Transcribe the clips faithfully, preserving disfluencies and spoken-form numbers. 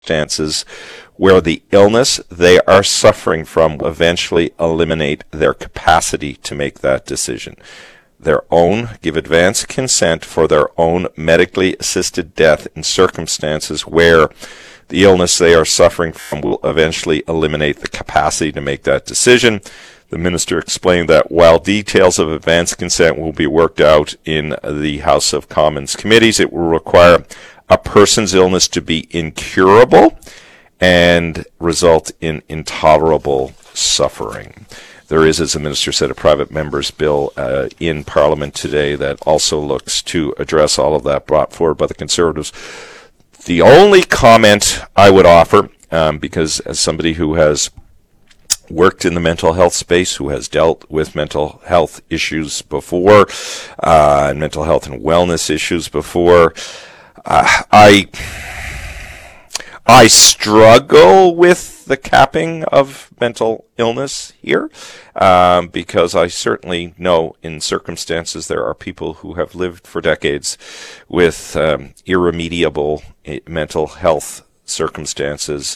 circumstances where the illness they are suffering from will eventually eliminate their capacity to make that decision. Their own, give advance consent for their own medically assisted death in circumstances where the illness they are suffering from will eventually eliminate the capacity to make that decision. The minister explained that while details of advance consent will be worked out in the House of Commons committees, it will require a person's illness to be incurable and result in intolerable suffering. There is, as the minister said, a private member's bill uh, in Parliament today that also looks to address all of that brought forward by the Conservatives. The only comment I would offer, um, because as somebody who has worked in the mental health space, who has dealt with mental health issues before, uh, and mental health and wellness issues before, uh, I I struggle with the capping of mental illness here, um, because I certainly know in circumstances there are people who have lived for decades with um, irremediable mental health circumstances,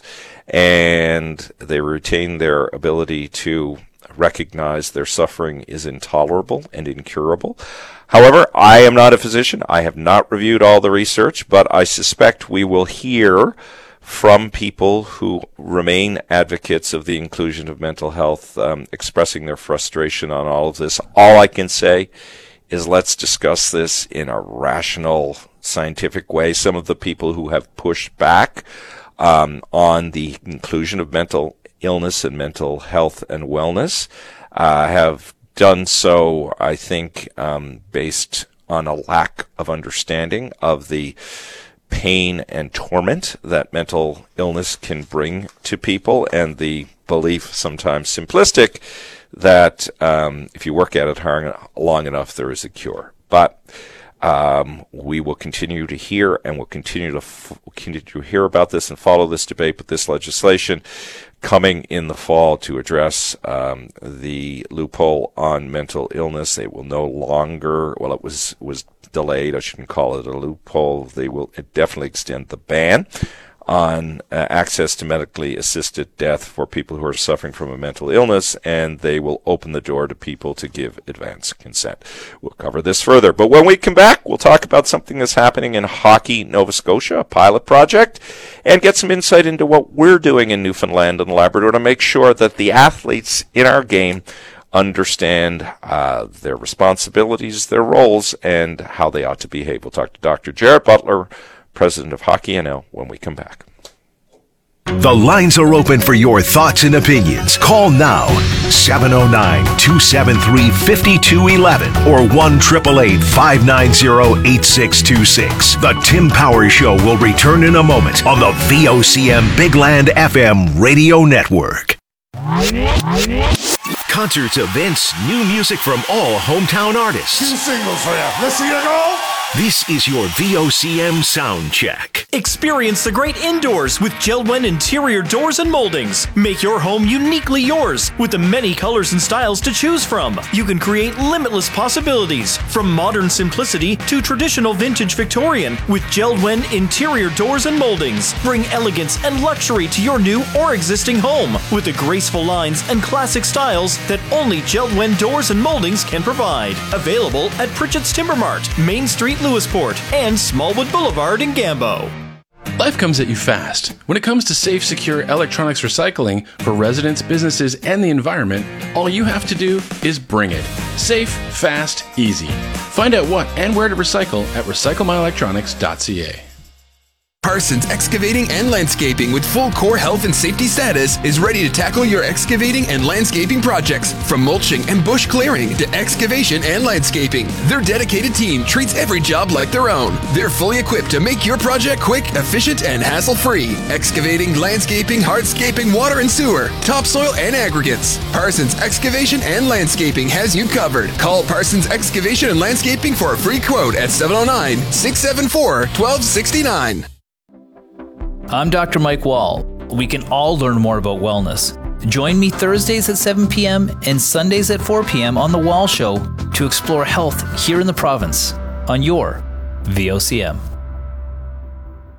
and they retain their ability to recognize their suffering is intolerable and incurable. However, I am not a physician. I have not reviewed all the research, but I suspect we will hear from people who remain advocates of the inclusion of mental health, um, expressing their frustration on all of this. All I can say is let's discuss this in a rational, scientific way. Some of the people who have pushed back um, on the inclusion of mental illness and mental health and wellness uh, have done so, I think, um, based on a lack of understanding of the pain and torment that mental illness can bring to people, and the belief, sometimes simplistic, that um, if you work at it hard, long enough, there is a cure. But um, we will continue to hear and will continue to f- continue to hear about this and follow this debate. But this legislation coming in the fall to address um, the loophole on mental illness, they will no longer, well, it was was delayed. I shouldn't call it a loophole. They will definitely extend the ban on uh, access to medically assisted death for people who are suffering from a mental illness, and they will open the door to people to give advance consent. We'll cover this further. But when we come back, we'll talk about something that's happening in Hockey, Nova Scotia, a pilot project, and get some insight into what we're doing in Newfoundland and Labrador to make sure that the athletes in our game understand uh, their responsibilities, their roles, and how they ought to behave. We'll talk to Doctor Jared Butler, president of Hockey N L, when we come back. The lines are open for your thoughts and opinions. Call now, seven oh nine, two seven three, five two one one or one eight eight eight, five nine zero, eight six two six. The Tim Powers Show will return in a moment on the V O C M Big Land F M radio network. Concerts, events, new music from all hometown artists. Two singles for you. Let's see you go. This is your V O C M Sound Check. Experience the great indoors with Jeld-Wen Interior Doors and Moldings. Make your home uniquely yours with the many colors and styles to choose from. You can create limitless possibilities from modern simplicity to traditional vintage Victorian with Jeld-Wen Interior Doors and Moldings. Bring elegance and luxury to your new or existing home with the graceful lines and classic styles that only Jeld-Wen Doors and Moldings can provide. Available at Pritchett's Timber Mart, Main Street, Lewisport, and Smallwood Boulevard in Gambo. Life comes at you fast. When it comes to safe, secure electronics recycling for residents, businesses, and the environment, all you have to do is bring it. Safe, fast, easy. Find out what and where to recycle at recycle my electronics dot c a. Parsons Excavating and Landscaping with full core health and safety status is ready to tackle your excavating and landscaping projects, from mulching and bush clearing to excavation and landscaping. Their dedicated team treats every job like their own. They're fully equipped to make your project quick, efficient, and hassle-free. Excavating, landscaping, hardscaping, water and sewer, topsoil, and aggregates. Parsons Excavation and Landscaping has you covered. Call Parsons Excavation and Landscaping for a free quote at seven oh nine, six seven four, one two six nine. I'm Doctor Mike Wall. We can all learn more about wellness. Join me Thursdays at seven p.m. and Sundays at four p.m. on The Wall Show to explore health here in the province on your V O C M.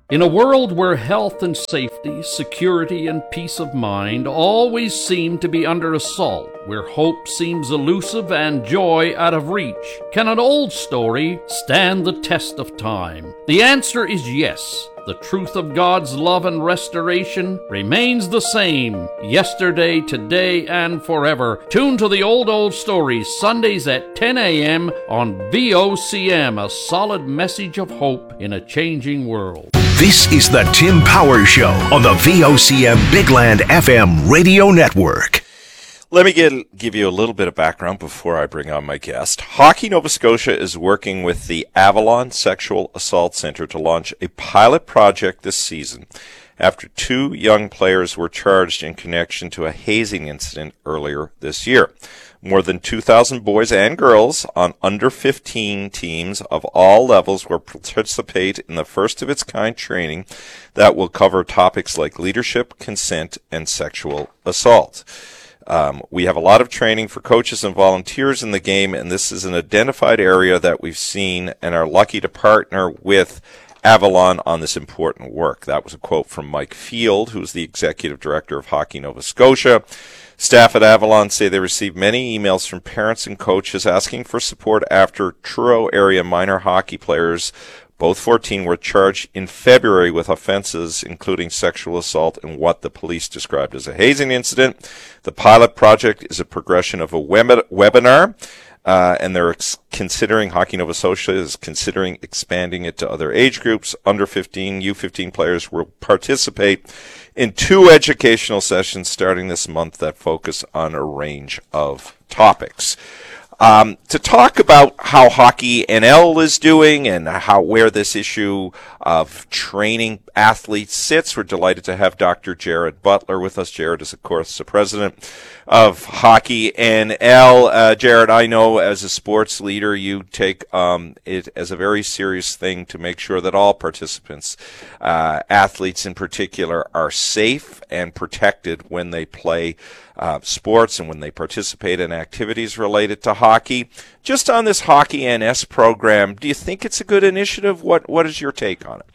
In a world where health and safety, security and peace of mind always seem to be under assault, where hope seems elusive and joy out of reach, can an old story stand the test of time? The answer is yes. The truth of God's love and restoration remains the same, yesterday, today, and forever. Tune to the Old Old Stories, Sundays at ten a.m. on V O C M, a solid message of hope in a changing world. This is the Tim Powers Show on the V O C M Big Land F M radio network. Let me get, give you a little bit of background before I bring on my guest. Hockey Nova Scotia is working with the Avalon Sexual Assault Centre to launch a pilot project this season after two young players were charged in connection to a hazing incident earlier this year. More than two thousand boys and girls on under fifteen teams of all levels will participate in the first of its kind training that will cover topics like leadership, consent, and sexual assault. Um, we have a lot of training for coaches and volunteers in the game, and this is an identified area that we've seen and are lucky to partner with Avalon on this important work. That was a quote from Mike Field, who's the executive director of Hockey Nova Scotia. Staff at Avalon say they received many emails from parents and coaches asking for support after Truro area minor hockey players, both fourteen, were charged in February with offenses including sexual assault and what the police described as a hazing incident. The pilot project is a progression of a web- webinar, uh, and they're ex- considering, Hockey Nova Scotia is considering expanding it to other age groups. Under fifteen, U fifteen players will participate in two educational sessions starting this month that focus on a range of topics. Um, to talk about how Hockey N L is doing and how where this issue of training athletes sits, we're delighted to have Doctor Jared Butler with us. Jared is, of course, the president of Hockey N L. Uh, Jared, I know as a sports leader, you take um, it as a very serious thing to make sure that all participants, uh, athletes in particular, are safe and protected when they play uh, sports and when they participate in activities related to hockey. Just on this Hockey N S program, do you think it's a good initiative? What What is your take on it?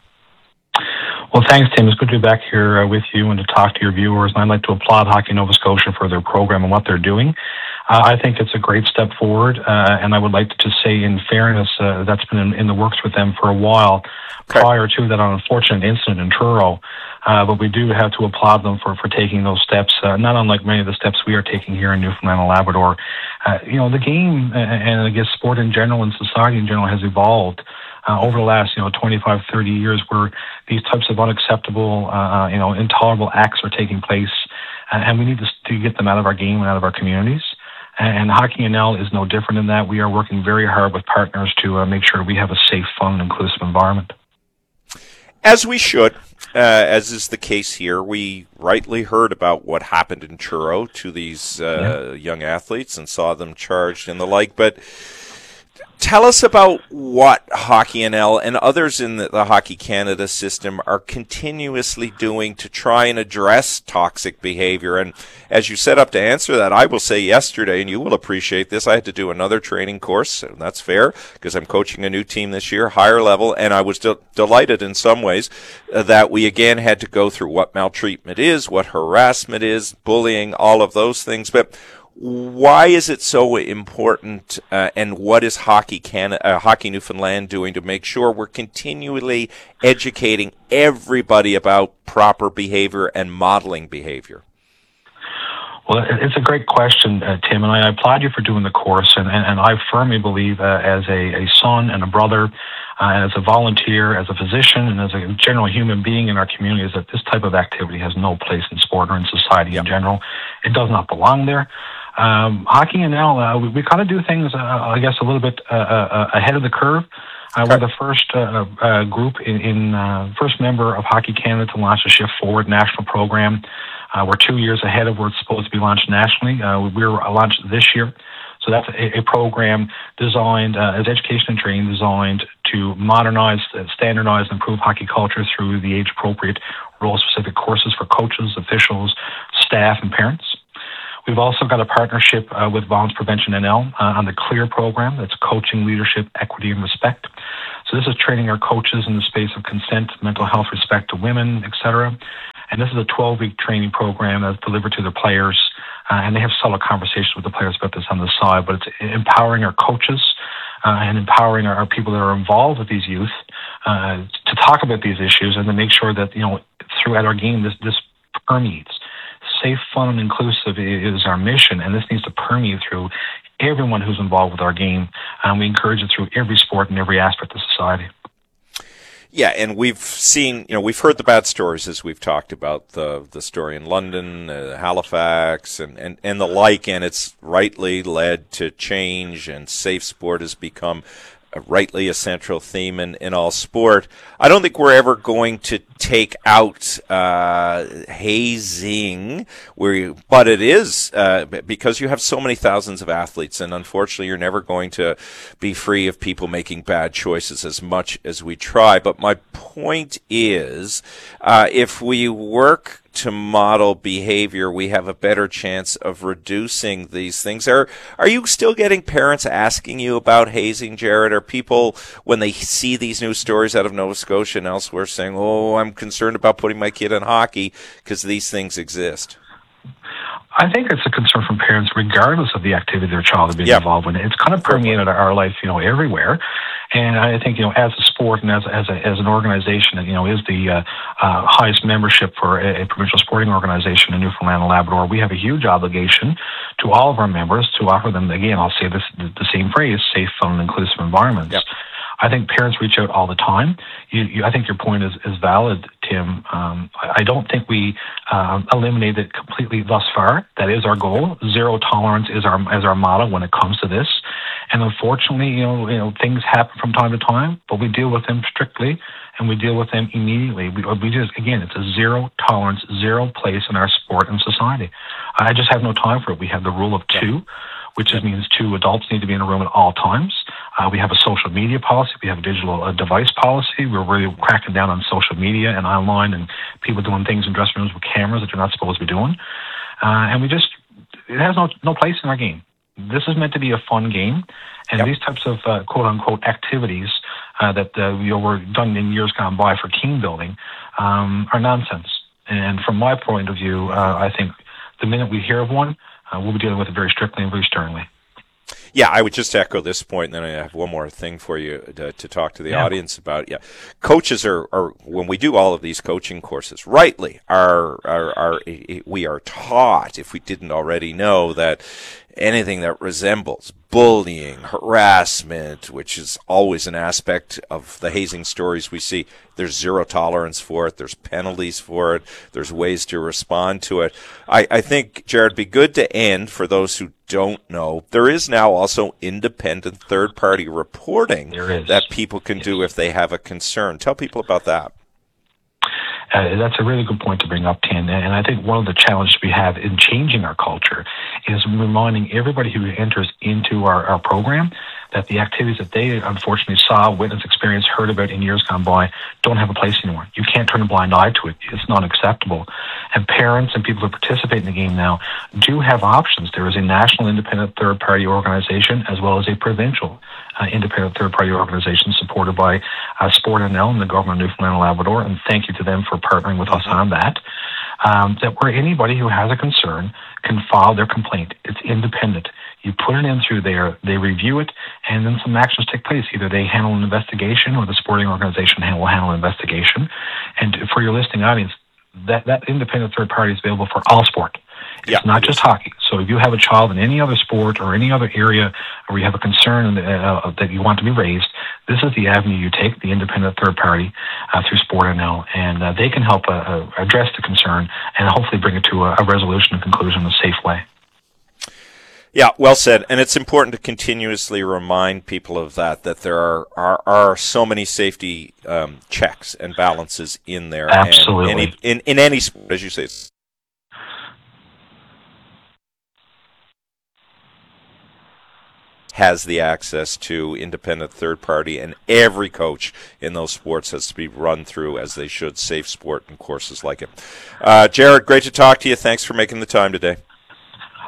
Well, thanks, Tim. It's good to be back here uh, with you and to talk to your viewers. And I'd like to applaud Hockey Nova Scotia for their program and what they're doing. Uh, I think it's a great step forward, uh, and I would like to just say, in fairness, uh, that's been in, in the works with them for a while okay. prior to that unfortunate incident in Truro. Uh, but we do have to applaud them for, for taking those steps, uh, not unlike many of the steps we are taking here in Newfoundland and Labrador. Uh, you know, the game, uh, and I guess sport in general and society in general, has evolved Uh, over the last, you know, twenty-five, thirty years, where these types of unacceptable, uh, you know, intolerable acts are taking place, uh, and we need to, to get them out of our game and out of our communities. And, and Hockey N L is no different in that. We are working very hard with partners to uh, make sure we have a safe, fun, and inclusive environment. As we should, uh, as is the case here. We rightly heard about what happened in Truro to these uh, yeah. young athletes and saw them charged and the like, but tell us about what Hockey N L and others in the, the Hockey Canada system are continuously doing to try and address toxic behavior. And as you set up to answer that, I will say yesterday, and you will appreciate this, I had to do another training course, and that's fair because I'm coaching a new team this year, higher level, and I was de- delighted in some ways uh, that we again had to go through what maltreatment is, what harassment is, bullying, all of those things. But why is it so important, uh, and what is Hockey Canada, uh, Hockey Newfoundland doing to make sure we're continually educating everybody about proper behavior and modeling behavior? Well, it's a great question, uh, Tim, and I applaud you for doing the course, and, and, and I firmly believe uh, as a, a son and a brother, uh, and as a volunteer, as a physician, and as a general human being in our communities, that this type of activity has no place in sport or in society yep. in general. It does not belong there. Um, Hockey N L, uh, we, we kind of do things, uh, I guess, a little bit uh, uh, ahead of the curve. Uh, we're the first uh, uh, group in, in uh, first member of Hockey Canada to launch a Shift Forward national program. Uh, we're two years ahead of where it's supposed to be launched nationally. Uh, we were launched this year. So that's a, a program designed uh, as education and training, designed to modernize, uh, standardize, and improve hockey culture through the age-appropriate, role-specific courses for coaches, officials, staff, and parents. We've also got a partnership uh, with Violence Prevention N L uh, on the CLEAR program. That's coaching, leadership, equity, and respect. So this is training our coaches in the space of consent, mental health, respect to women, et cetera. And this is a twelve-week training program that's delivered to the players, uh, and they have solid conversations with the players about this on the side. But it's empowering our coaches uh, and empowering our, our people that are involved with these youth uh, to talk about these issues and to make sure that, you know, throughout our game, this this permeates. Safe, fun, and inclusive is our mission, and this needs to permeate through everyone who's involved with our game. And we encourage it through every sport and every aspect of society. Yeah, and we've seen, you know, we've heard the bad stories as we've talked about, the the story in London, uh, Halifax, and, and, and the like, and it's rightly led to change, and safe sport has become a rightly a central theme in, in all sport. I don't think we're ever going to take out uh, hazing, where you, but it is uh, because you have so many thousands of athletes, and unfortunately you're never going to be free of people making bad choices as much as we try. But my point is, uh, if we work to model behavior, we have a better chance of reducing these things. Are are you still getting parents asking you about hazing, Jared? Are people, when they see these news stories out of Nova Scotia and elsewhere, saying, oh, I'm concerned about putting my kid in hockey because these things exist? I think it's a concern from parents regardless of the activity their child is being yep. involved in. It's kind of permeated our life, you know, everywhere. And I think, you know, as a sport and as as, a, as an organization that, you know, is the uh, uh, highest membership for a, a provincial sporting organization in Newfoundland and Labrador, we have a huge obligation to all of our members to offer them, again, I'll say this the same phrase, safe, fun, and inclusive environments. Yep. I think parents reach out all the time. You, you, I think your point is, is valid, Tim. Um, I, I don't think we uh, eliminated it completely thus far. That is our goal. Zero tolerance is our is our motto when it comes to this. And unfortunately, you know, you know, things happen from time to time, but we deal with them strictly and we deal with them immediately. We, we just, again, it's a zero tolerance, zero place in our sport and society. I just have no time for it. We have the rule of two, which just means two adults need to be in a room at all times. Uh, we have a social media policy. We have a digital uh, device policy. We're really cracking down on social media and online and people doing things in dressing rooms with cameras that they're not supposed to be doing. Uh, and we just, it has no no place in our game. This is meant to be a fun game. And yep. these types of uh, quote-unquote activities uh, that uh, you know, were done in years gone by for team building um, are nonsense. And from my point of view, uh, I think the minute we hear of one, uh, we'll be dealing with it very strictly and very sternly. Yeah, I would just echo this point, and then I have one more thing for you to, to talk to the yeah. audience about. Yeah, coaches are, are, when we do all of these coaching courses, rightly, are, are, are we are taught, if we didn't already know, that anything that resembles bullying, harassment, which is always an aspect of the hazing stories we see, there's zero tolerance for it, there's penalties for it, there's ways to respond to it. I, I think, Jared, be good to end, for those who don't know, there is now also independent third-party reporting that people can yes. do if they have a concern. Tell people about that. Uh, that's a really good point to bring up, Ken. And I think one of the challenges we have in changing our culture is reminding everybody who enters into our, our program that the activities that they unfortunately saw, witnessed, experienced, heard about in years gone by don't have a place anymore. You can't turn a blind eye to it. It's not acceptable. And parents and people who participate in the game now do have options. There is a national independent third-party organization as well as a provincial uh, independent third-party organization supported by uh, Sport N L and the government of Newfoundland and Labrador, and thank you to them for partnering with us on that. Um, that where anybody who has a concern can file their complaint. It's independent. You put it in through there, they review it, and then some actions take place. Either they handle an investigation or the sporting organization will handle an investigation. And for your listening audience, that, that independent third party is available for all sport. It's yeah, not it just is. hockey. So if you have a child in any other sport or any other area where you have a concern uh, that you want to be raised, this is the avenue you take, the independent third party uh, through Sport N L, and uh, they can help uh, uh, address the concern and hopefully bring it to a, a resolution and conclusion in a safe way. Yeah, well said. And it's important to continuously remind people of that, that there are are, are so many safety um, checks and balances in there. Absolutely. And any, in, in any sport, as you say, has the access to independent third party, and every coach in those sports has to be run through, as they should, safe sport and courses like it. Uh, Jared, great to talk to you. Thanks for making the time today.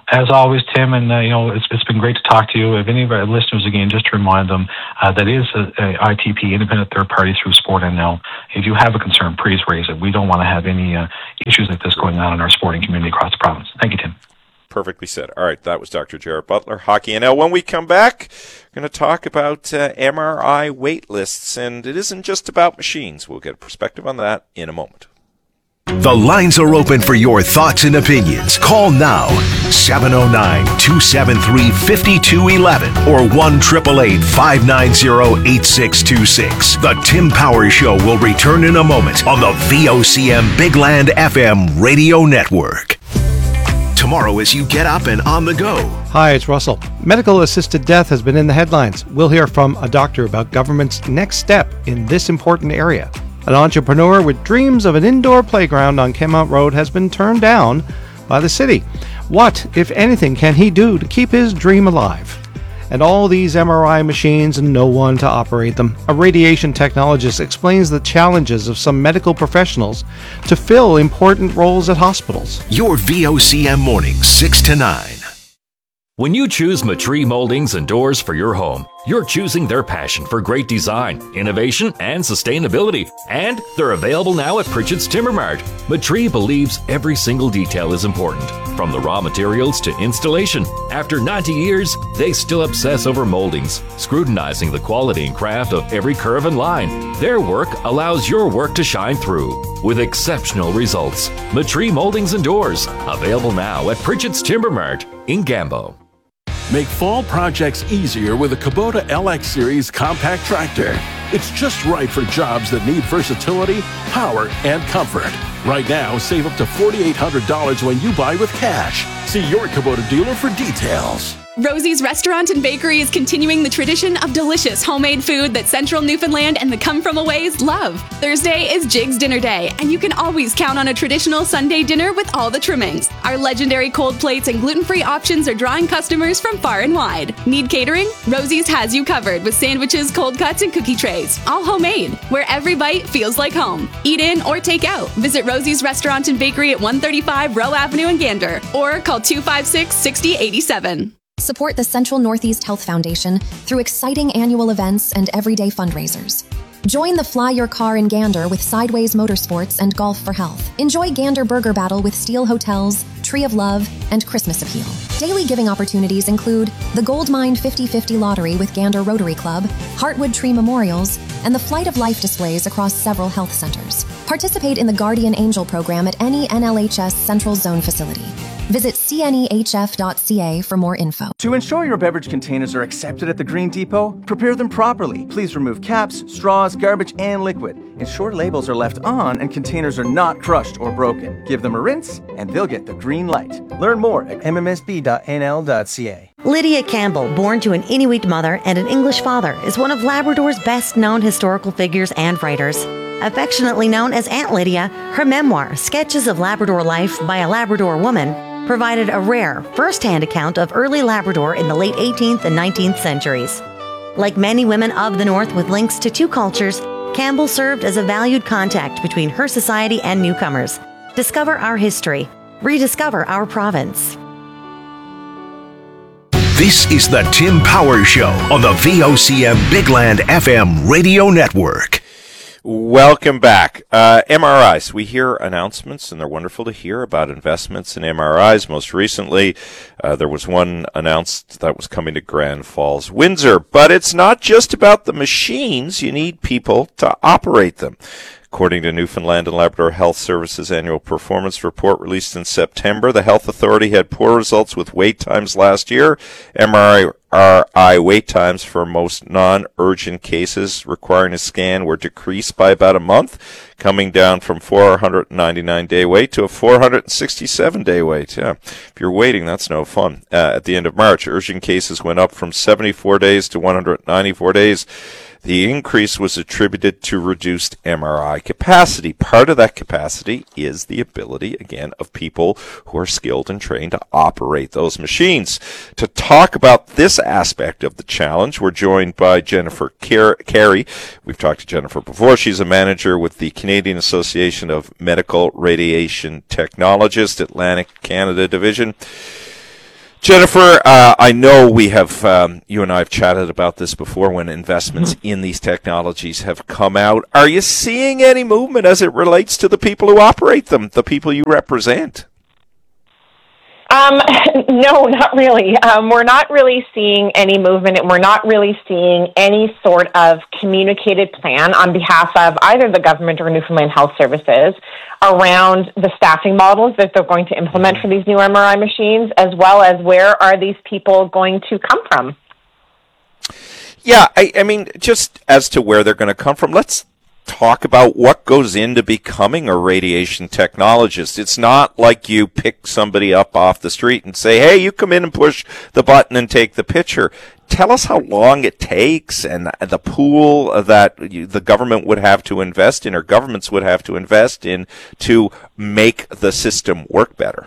As always, Tim, and uh, you know, it's, it's been great to talk to you. If any of our listeners, again, just to remind them, uh, that is a, a I T P, independent third party through Sport N L. If you have a concern, please raise it. We don't want to have any uh, issues like this going on in our sporting community across the province. Thank you, Tim. Perfectly said. All right, that was Doctor Jared Butler, Hockey N L. When we come back, we're going to talk about uh, M R I wait lists, and it isn't just about machines. We'll get a perspective on that in a moment. The lines are open for your thoughts and opinions. Call now, seven oh nine, two seven three, five two one one or one eight eight eight, five nine zero, eight six two six. The Tim Power Show will return in a moment on the V O C M Big Land F M radio network. Tomorrow as you get up and on the go. Hi, it's Russell. Medical assisted death has been in the headlines. We'll hear from a doctor about government's next step in this important area. An entrepreneur with dreams of an indoor playground on Kenmount Road has been turned down by the city. What, if anything, can he do to keep his dream alive? And all these M R I machines and no one to operate them. A radiation technologist explains the challenges of some medical professionals to fill important roles at hospitals. Your V O C M mornings, six to nine. When you choose Matree Moldings and Doors for your home, you're choosing their passion for great design, innovation, and sustainability. And they're available now at Pritchett's Timber Mart. Matree believes every single detail is important, from the raw materials to installation. After ninety years, they still obsess over moldings, scrutinizing the quality and craft of every curve and line. Their work allows your work to shine through with exceptional results. Matree Moldings and Doors, available now at Pritchett's Timber Mart in Gambo. Make fall projects easier with a Kubota L X Series compact tractor. It's just right for jobs that need versatility, power, and comfort. Right now, save up to four thousand eight hundred dollars when you buy with cash. See your Kubota dealer for details. Rosie's Restaurant and Bakery is continuing the tradition of delicious homemade food that Central Newfoundland and the come-from-aways love. Thursday is Jig's Dinner Day, and you can always count on a traditional Sunday dinner with all the trimmings. Our legendary cold plates and gluten-free options are drawing customers from far and wide. Need catering? Rosie's has you covered with sandwiches, cold cuts, and cookie trays, all homemade, where every bite feels like home. Eat in or take out. Visit Rosie's Restaurant and Bakery at one thirty-five Rowe Avenue in Gander, or call two five six, six zero eight seven. Support the Central Northeast Health Foundation through exciting annual events and everyday fundraisers. Join the Fly Your Car in Gander with Sideways Motorsports and Golf for Health. Enjoy Gander Burger Battle with Steel Hotels, Tree of Love, and Christmas Appeal. Daily giving opportunities include the Gold Mine fifty fifty Lottery with Gander Rotary Club, Heartwood Tree Memorials, and the Flight of Life displays across several health centers. Participate in the Guardian Angel program at any N L H S Central Zone facility. Visit c n e h f dot c a for more info. To ensure your beverage containers are accepted at the Green Depot, prepare them properly. Please remove caps, straws, garbage, and liquid. Ensure labels are left on and containers are not crushed or broken. Give them a rinse, and they'll get the green light. Learn more at m m s b dot n l dot c a. Lydia Campbell, born to an Inuit mother and an English father, is one of Labrador's best-known historical figures and writers. Affectionately known as Aunt Lydia, her memoir, Sketches of Labrador Life by a Labrador Woman, provided a rare, first-hand account of early Labrador in the late eighteenth and nineteenth centuries. Like many women of the North with links to two cultures, Campbell served as a valued contact between her society and newcomers. Discover our history. Rediscover our province. This is the Tim Power Show on the V O C M Big Land F M radio network. Welcome back. Uh, M R Is. We hear announcements, and they're wonderful to hear about investments in M R Is. Most recently, uh, there was one announced that was coming to Grand Falls, Windsor. But it's not just about the machines. You need people to operate them. According to Newfoundland and Labrador Health Services annual performance report released in September, the health authority had poor results with wait times last year. M R I wait times for most non-urgent cases requiring a scan were decreased by about a month, coming down from four hundred ninety-nine day wait to a four hundred sixty-seven day wait. Yeah, if you're waiting, that's no fun. Uh, at the end of March, urgent cases went up from seventy-four days to one hundred ninety-four days. The increase was attributed to reduced M R I capacity. Part of that capacity is the ability, again, of people who are skilled and trained to operate those machines. To talk about this aspect of the challenge, we're joined by Jennifer Car- Carey. We've talked to Jennifer before. She's a manager with the Canadian Association of Medical Radiation Technologists, Atlantic Canada Division. Jennifer, uh, I know we have, um, you and I have chatted about this before when investments in these technologies have come out. Are you seeing any movement as it relates to the people who operate them, the people you represent? Um, no, not really. Um, we're not really seeing any movement, and we're not really seeing any sort of communicated plan on behalf of either the government or Newfoundland Health Services around the staffing models that they're going to implement for these new M R I machines, as well as where are these people going to come from. Yeah, I, I mean, just as to where they're going to come from, let's talk about what goes into becoming a radiation technologist. It's not like you pick somebody up off the street and say, hey, you come in and push the button and take the picture. Tell us how long it takes and the pool that you, the government would have to invest in, or governments would have to invest in, to make the system work better.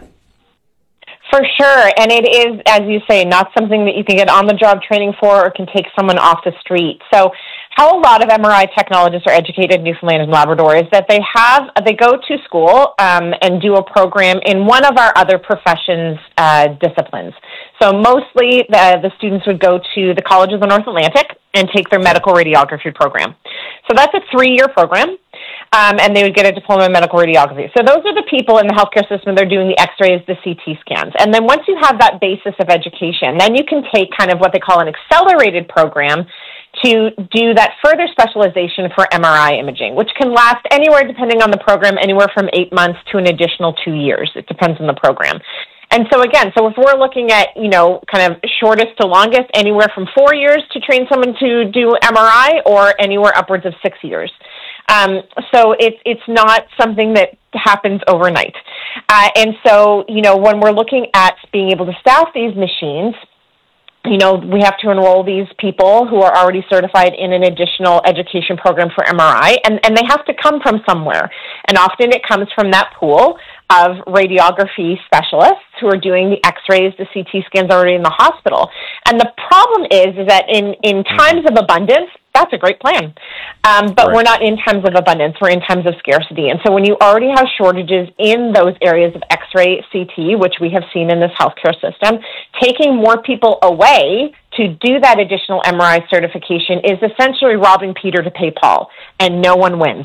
For sure, and it is, as you say, not something that you can get on-the-job training for or can take someone off the street. So how a lot of M R I technologists are educated in Newfoundland and Labrador is that they have, they go to school um, and do a program in one of our other professions uh, disciplines. So mostly the, the students would go to the College of the North Atlantic and take their medical radiography program. So that's a three-year program. Um, and they would get a diploma in medical radiography. So those are the people in the healthcare system that are doing the x-rays, the C T scans. And then once you have that basis of education, then you can take kind of what they call an accelerated program to do that further specialization for M R I imaging, which can last anywhere, depending on the program, anywhere from eight months to an additional two years. It depends on the program. And so again, so if we're looking at, you know, kind of shortest to longest, anywhere from four years to train someone to do M R I, or anywhere upwards of six years. Um, so it's it's not something that happens overnight. Uh, and so, you know, when we're looking at being able to staff these machines, you know, we have to enroll these people who are already certified in an additional education program for M R I, and, and they have to come from somewhere. And often it comes from that pool of radiography specialists who are doing the x-rays, the C T scans already in the hospital. And the problem is, is that in, in times of abundance, that's a great plan. Um, but right. We're not in times of abundance, we're in times of scarcity. And so when you already have shortages in those areas of x-ray, C T, which we have seen in this healthcare system, taking more people away to do that additional M R I certification is essentially robbing Peter to pay Paul, and no one wins.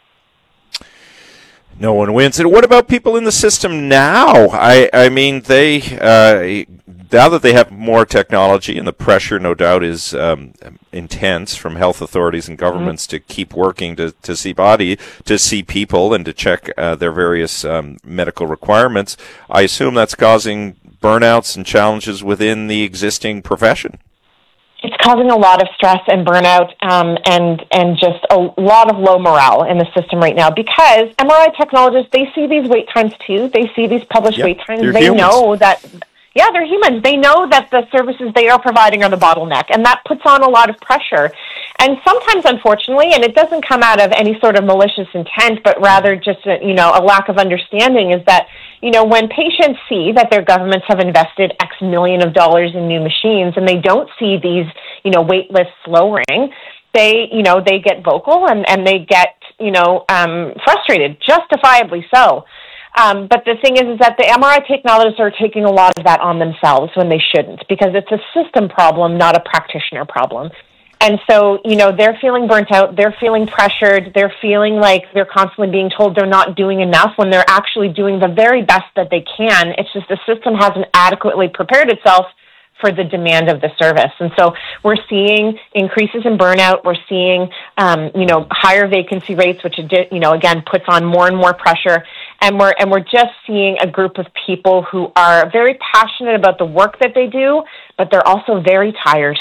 No one wins. And what about people in the system now? I, I mean, they uh, now that they have more technology, and the pressure, no doubt, is um, intense from health authorities and governments mm-hmm. to keep working to, to see body, to see people, and to check uh, their various um, medical requirements. I assume that's causing burnouts and challenges within the existing profession. It's causing a lot of stress and burnout um, and and just a lot of low morale in the system right now, because M R I technologists, they see these wait times too. They see these published yep, wait times. They humans. know that, yeah, they're humans. They know that the services they are providing are the bottleneck, and that puts on a lot of pressure. And sometimes, unfortunately, and it doesn't come out of any sort of malicious intent, but rather just a, you know, a lack of understanding, is that, you know, when patients see that their governments have invested X million of dollars in new machines, and they don't see these, you know, wait lists lowering, they, you know, they get vocal and, and they get, you know, um, frustrated, justifiably so. Um, but the thing is, is that the M R I technologists are taking a lot of that on themselves when they shouldn't, because it's a system problem, not a practitioner problem. And so, you know, they're feeling burnt out, they're feeling pressured, they're feeling like they're constantly being told they're not doing enough when they're actually doing the very best that they can. It's just the system hasn't adequately prepared itself for the demand of the service. And so we're seeing increases in burnout, we're seeing, um, you know, higher vacancy rates, which, you know, again, puts on more and more pressure. And we're, and we're just seeing a group of people who are very passionate about the work that they do, but they're also very tired.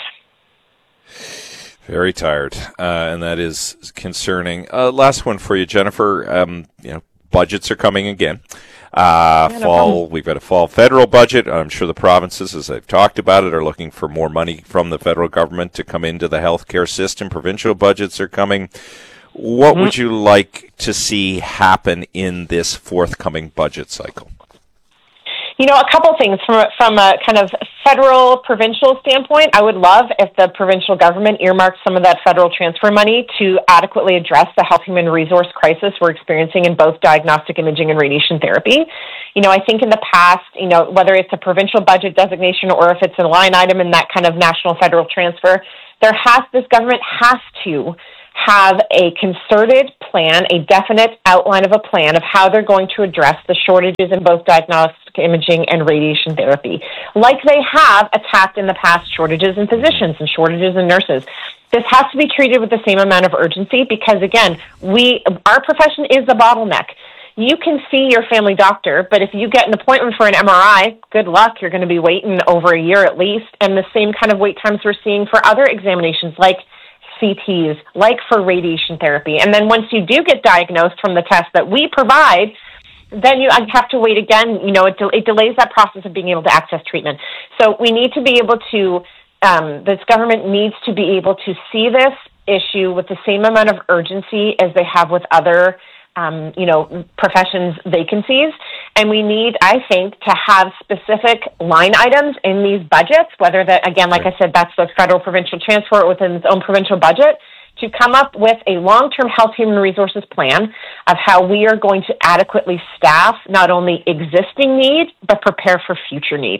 Very tired, uh, and that is concerning. Uh, last one for you, Jennifer. Um, you know, budgets are coming again. Uh, yeah, no fall, problem. We've got a fall federal budget. I'm sure the provinces, as I've talked about it, are looking for more money from the federal government to come into the healthcare system. Provincial budgets are coming. What mm-hmm. would you like to see happen in this forthcoming budget cycle? You know, a couple things from a, from a kind of federal, provincial standpoint, I would love if the provincial government earmarked some of that federal transfer money to adequately address the health human resource crisis we're experiencing in both diagnostic imaging and radiation therapy. You know, I think in the past, you know, whether it's a provincial budget designation or if it's a line item in that kind of national federal transfer, there has, this government has to have a concerted plan, a definite outline of a plan of how they're going to address the shortages in both diagnostic imaging and radiation therapy, like they have attacked in the past shortages in physicians and shortages in nurses. This has to be treated with the same amount of urgency because, again, we our profession is the bottleneck. You can see your family doctor, but if you get an appointment for an M R I, good luck. You're going to be waiting over a year at least, and the same kind of wait times we're seeing for other examinations like C Ts, like for radiation therapy. And then once you do get diagnosed from the test that we provide, then you have to wait again. You know, it, de- it delays that process of being able to access treatment. So we need to be able to, um, this government needs to be able to see this issue with the same amount of urgency as they have with other Um, you know, professions vacancies. And we need, I think, to have specific line items in these budgets, whether that, again, like I said, that's the federal provincial transfer or within its own provincial budget, to come up with a long-term health human resources plan of how we are going to adequately staff not only existing need, but prepare for future need.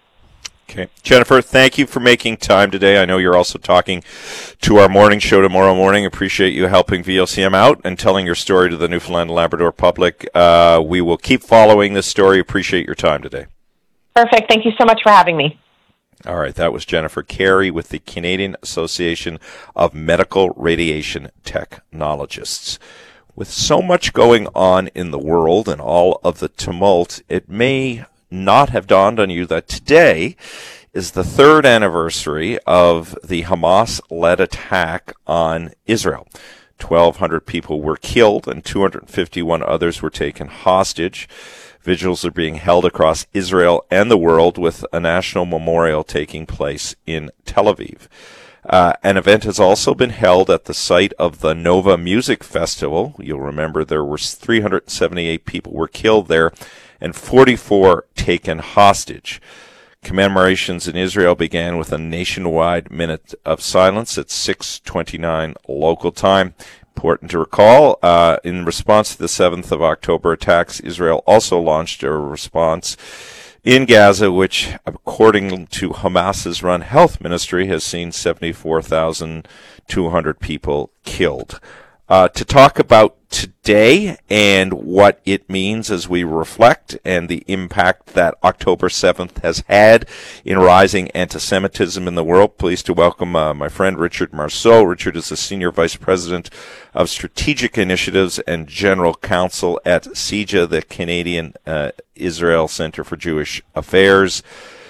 Okay. Jennifer, thank you for making time today. I know you're also talking to our morning show tomorrow morning. Appreciate you helping V O C M out and telling your story to the Newfoundland and Labrador public. Uh, we will keep following this story. Appreciate your time today. Perfect. Thank you so much for having me. All right. That was Jennifer Carey with the Canadian Association of Medical Radiation Technologists. With so much going on in the world and all of the tumult, it may not have dawned on you that today is the third anniversary of the Hamas-led attack on Israel. twelve hundred people were killed and two hundred fifty-one others were taken hostage. Vigils are being held across Israel and the world, with a national memorial taking place in Tel Aviv. Uh, an event has also been held at the site of the Nova Music Festival. You'll remember there were three hundred seventy-eight people were killed there and forty-four taken hostage. Commemorations in Israel began with a nationwide minute of silence at six twenty-nine local time. Important to recall, uh, in response to the seventh of October attacks, Israel also launched a response in Gaza, which, according to Hamas's run health ministry, has seen seventy-four thousand two hundred people killed. Uh, to talk about today and what it means as we reflect and the impact that October seventh has had in rising anti-Semitism in the world, pleased to welcome uh, my friend Richard Marceau. Richard is the Senior Vice President of Strategic Initiatives and General Counsel at C I J A, the Canadian uh, Israel Center for Jewish Affairs.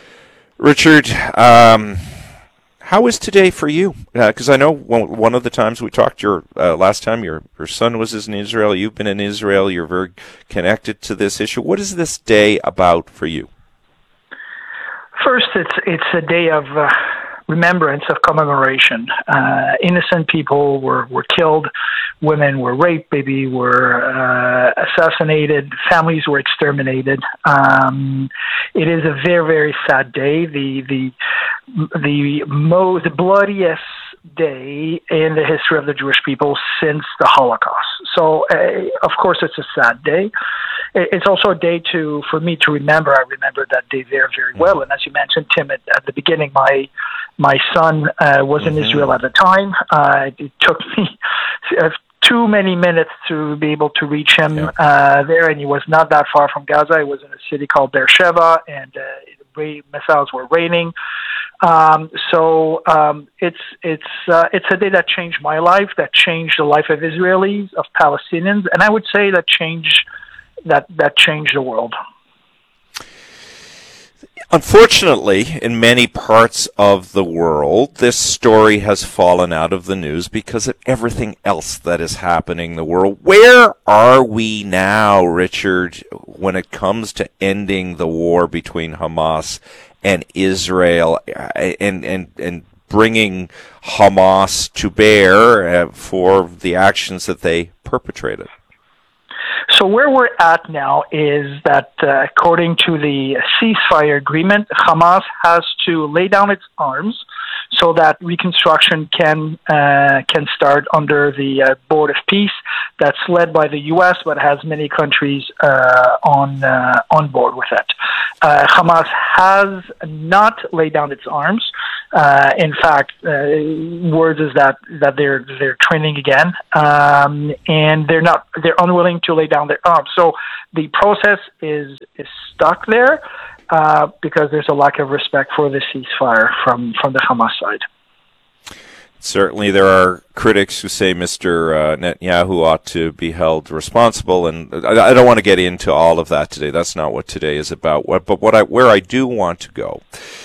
Richard, um, how is today for you? Because uh, I know one, one of the times we talked, your uh, last time, your your son was in Israel. You've been in Israel. You're very connected to this issue. What is this day about for you? First, it's it's a day of uh, remembrance, of commemoration. Uh, innocent people were, were killed. Women were raped. Babies were uh, assassinated. Families were exterminated. Um, it is a very, very sad day. The the the most the bloodiest day in the history of the Jewish people since the Holocaust. So, uh, of course, it's a sad day. It's also a day to for me to remember. I remember that day very, very well. And as you mentioned, Tim, at, at the beginning, my my son uh, was in Israel at the time. Uh, it took me too many minutes to be able to reach him yeah. uh, there, and he was not that far from Gaza. He was in a city called Beersheba, and uh, the missiles were raining. Um, so um, it's it's uh, it's a day that changed my life, that changed the life of Israelis, of Palestinians, and I would say that changed that that changed the world. Unfortunately, in many parts of the world, this story has fallen out of the news because of everything else that is happening in the world. Where are we now, Richard, when it comes to ending the war between Hamas and Israel and and and bringing Hamas to bear uh, for the actions that they perpetrated? So where we're at now is that uh, according to the ceasefire agreement, Hamas has to lay down its arms so that reconstruction can uh, can start under the uh, Board of Peace that's led by the U S but has many countries uh, on uh, on board with it. Uh, Hamas has not laid down its arms. Uh, in fact, uh, words is that that they're they're training again, um, and they're not they're unwilling to lay down their arms. So the process is is stuck there. Uh, because there's a lack of respect for the ceasefire from, from the Hamas side. Certainly there are critics who say Mister Uh, Netanyahu ought to be held responsible, and I, I don't want to get into all of that today. That's not what today is about. What, but what I, where I do want to go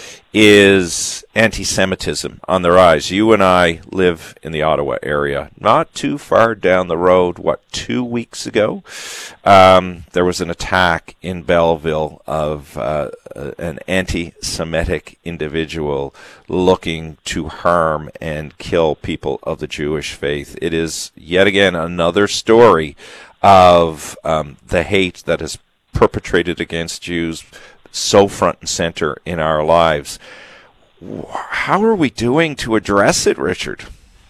is anti-Semitism on the rise. You and I live in the Ottawa area, not too far down the road. What, two weeks ago, um, there was an attack in Belleville of uh, an anti-Semitic individual looking to harm and kill people of the Jewish faith. It is yet again another story of um, the hate that is perpetrated against Jews so front and center in our lives. How are we doing to address it, Richard?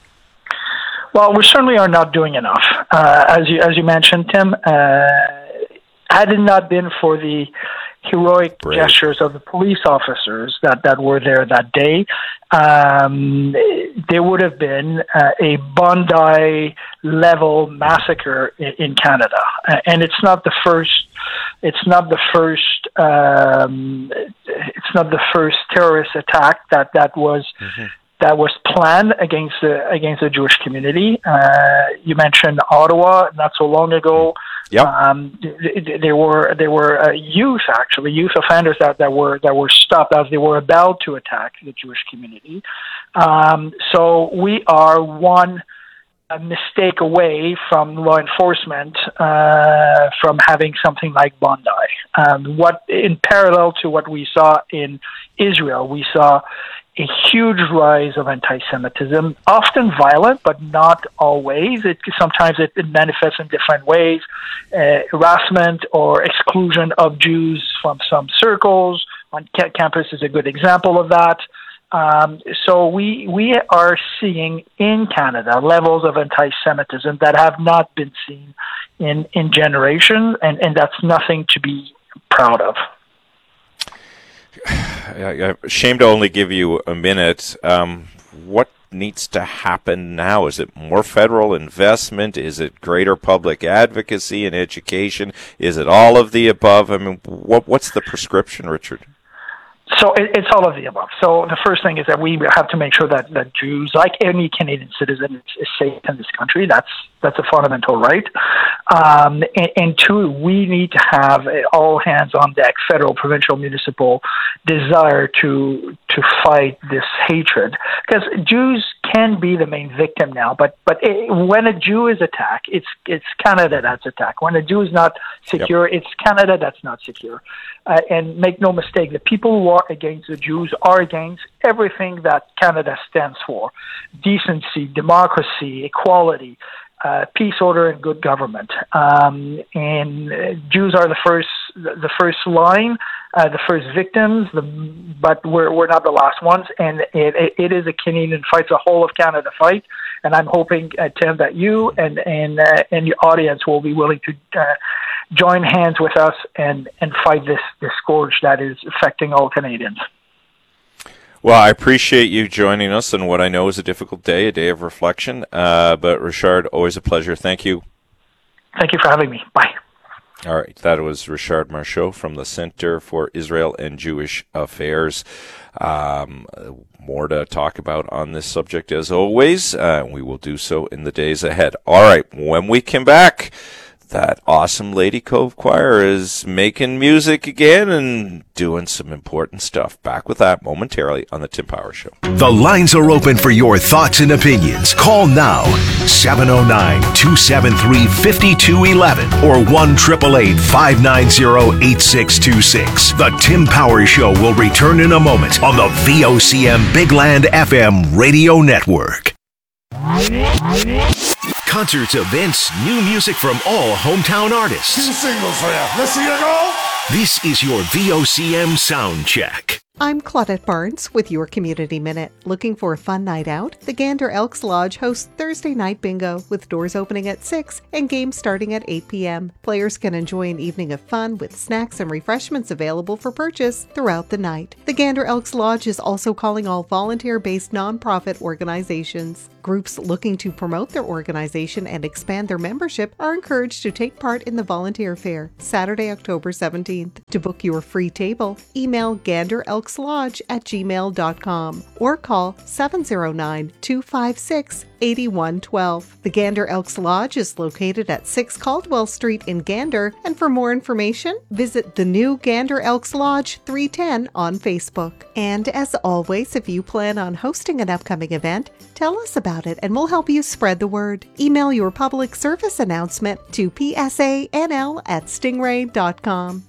Well, we certainly are not doing enough. Uh, as you as you mentioned, Tim, uh, had it not been for the heroic Brave. gestures of the police officers that, that were there that day, um, there would have been uh, a Bondi-level massacre in, in Canada, uh, and it's not the first. It's not the first. Um, it's not the first terrorist attack that that was. Mm-hmm. That was planned against the against the Jewish community. Uh, you mentioned Ottawa not so long ago. Yep. Um, there were there were uh, youth actually youth offenders that, that were that were stopped as they were about to attack the Jewish community. Um, so we are one a mistake away from law enforcement uh, from having something like Bondi. Um, what in parallel to what we saw in Israel, we saw a huge rise of anti-Semitism, often violent, but not always. It sometimes it, it manifests in different ways: uh, harassment or exclusion of Jews from some circles. On ca- campus is a good example of that. Um, so we we are seeing in Canada levels of anti-Semitism that have not been seen in in generations, and, and that's nothing to be proud of. I'm ashamed to only give you a minute. Um, what needs to happen now? Is it more federal investment? Is it greater public advocacy and education? Is it all of the above? I mean, what what's the prescription, Richard? So it, it's all of the above. So the first thing is that we have to make sure that, that Jews, like any Canadian citizen, is, is safe in this country. That's that's a fundamental right. Um, and, and two, we need to have all hands on deck, federal, provincial, municipal, desire to to fight this hatred. Because Jews can be the main victim now, but but it, when a Jew is attacked, it's it's Canada that's attacked. When a Jew is not secure, yep. It's Canada that's not secure. Uh, and make no mistake, the people who are against the Jews are against everything that Canada stands for: decency, democracy, equality, uh, peace, order, and good government. Um, and uh, Jews are the first, the first line, uh, the first victims, the, but we're we're not the last ones. And it, it is a Canadian fight, it's a whole of Canada fight. And I'm hoping, uh, Tim, that you and and uh, and your audience will be willing to uh, join hands with us and, and fight this, this scourge that is affecting all Canadians. Well, I appreciate you joining us on what I know is a difficult day, a day of reflection. Uh, but Richard, always a pleasure. Thank you. Thank you for having me. Bye. All right, that was Richard Marchot from the Center for Israel and Jewish Affairs. Um, more to talk about on this subject as always. Uh, we will do so in the days ahead. All right, when we come back, that awesome Lady Cove Choir is making music again and doing some important stuff. Back with that momentarily on the Tim Power Show. The lines are open for your thoughts and opinions. Call now, seven oh nine, two seven three, five two one one or one eight eight eight, five nine zero, eight six two six. The Tim Power Show will return in a moment on the V O C M Big Land F M radio network. Concerts, events, new music from all hometown artists. Two singles for you. Let's see you go. This is your V O C M Sound Check. I'm Claudette Barnes with your Community Minute. Looking for a fun night out? The Gander Elks Lodge hosts Thursday Night Bingo with doors opening at six and games starting at eight p.m. Players can enjoy an evening of fun with snacks and refreshments available for purchase throughout the night. The Gander Elks Lodge is also calling all volunteer-based nonprofit organizations. Groups looking to promote their organization and expand their membership are encouraged to take part in the volunteer fair, Saturday, October seventeenth. To book your free table, email ganderelkslodge at gmail dot com or call seven oh nine, two five six, eight one one two. The Gander Elks Lodge is located at six Caldwell Street in Gander, and for more information, visit the new Gander Elks Lodge three ten on Facebook. And as always, if you plan on hosting an upcoming event, tell us about it and we'll help you spread the word. Email your public service announcement to p s a n l at stingray dot com.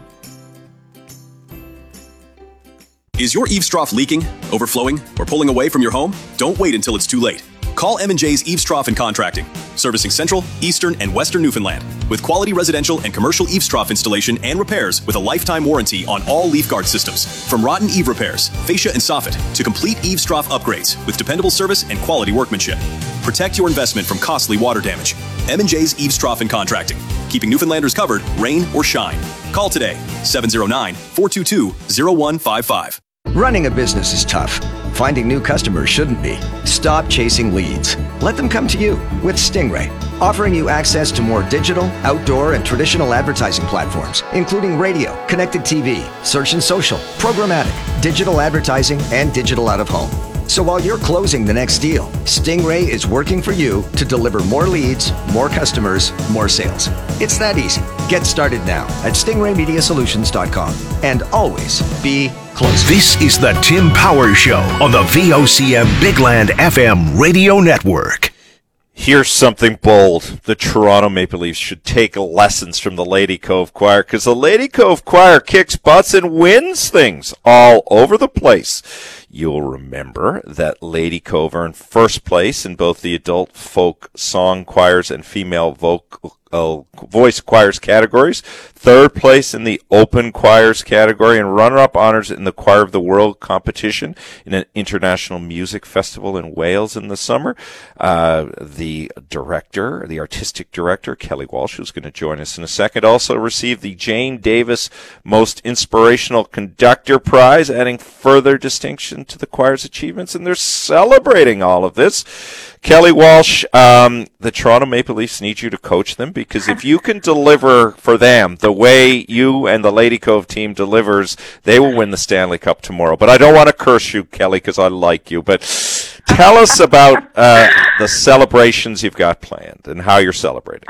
Is your eaves trough leaking, overflowing, or pulling away from your home? Don't wait until it's too late. Call M and J's Eaves Trough and Contracting, servicing Central, Eastern, and Western Newfoundland, with quality residential and commercial eaves trough installation and repairs with a lifetime warranty on all leaf guard systems. From rotten eave repairs, fascia and soffit, to complete eaves trough upgrades with dependable service and quality workmanship. Protect your investment from costly water damage. M and J's Eaves Trough and Contracting, keeping Newfoundlanders covered, rain or shine. Call today, seven oh nine, four two two, oh one five five. Running a business is tough. Finding new customers shouldn't be. Stop chasing leads. Let them come to you with Stingray, offering you access to more digital, outdoor, and traditional advertising platforms, including radio, connected T V, search and social, programmatic, digital advertising, and digital out-of-home. So while you're closing the next deal, Stingray is working for you to deliver more leads, more customers, more sales. It's that easy. Get started now at stingray media solutions dot com. And always be close. This is the Tim Powers Show on the V O C M Bigland F M radio network. Here's something bold. The Toronto Maple Leafs should take lessons from the Lady Cove Choir, because the Lady Cove Choir kicks butts and wins things all over the place. You'll remember that Lady Cove earned first place in both the adult folk song choirs and female vocal Uh, voice choirs categories, third place in the open choirs category, and runner-up honors in the Choir of the World competition in an international music festival in Wales in the summer. Uh, the director, the artistic director, Kelly Walsh, who's going to join us in a second, also received the Jane Davis Most Inspirational Conductor Prize, adding further distinction to the choir's achievements, and they're celebrating all of this. Kelly Walsh, um, the Toronto Maple Leafs need you to coach them, because if you can deliver for them the way you and the Lady Cove team delivers, they will win the Stanley Cup tomorrow. But I don't want to curse you, Kelly, because I like you. But tell us about uh, the celebrations you've got planned and how you're celebrating.